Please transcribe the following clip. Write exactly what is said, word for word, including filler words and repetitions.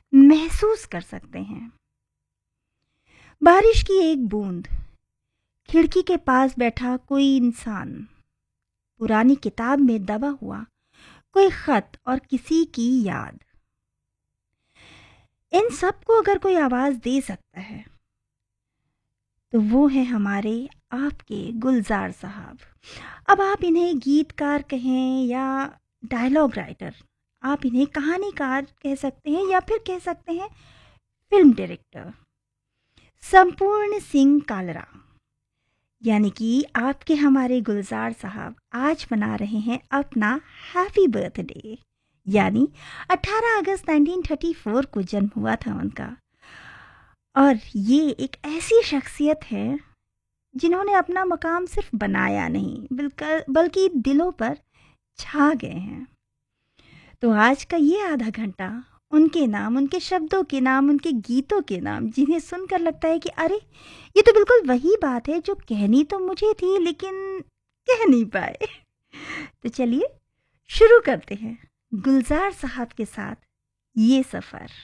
महसूस कर सकते हैं। बारिश की एक बूंद, खिड़की के पास बैठा कोई इंसान, पुरानी किताब में दबा हुआ कोई खत और किसी की याद, इन सब को अगर कोई आवाज दे सकता है तो वो है हमारे आपके गुलजार साहब। अब आप इन्हें गीतकार कहें या डायलॉग राइटर, आप इन्हें कहानीकार कह सकते हैं या फिर कह सकते हैं फिल्म डायरेक्टर। संपूर्ण सिंह कालरा यानी कि आपके हमारे गुलजार साहब आज मना रहे हैं अपना हैप्पी बर्थडे, यानी अठारह अगस्त उन्नीस सौ चौंतीस को जन्म हुआ था उनका। और ये एक ऐसी शख्सियत है जिन्होंने अपना मकाम सिर्फ बनाया नहीं बल्कि दिलों पर छा गए हैं। तो आज का ये आधा घंटा उनके नाम, उनके शब्दों के नाम, उनके गीतों के नाम, जिन्हें सुनकर लगता है कि अरे ये तो बिल्कुल वही बात है जो कहनी तो मुझे थी लेकिन कह नहीं पाए। तो चलिए शुरू करते हैं गुलजार साहब के साथ ये सफ़र।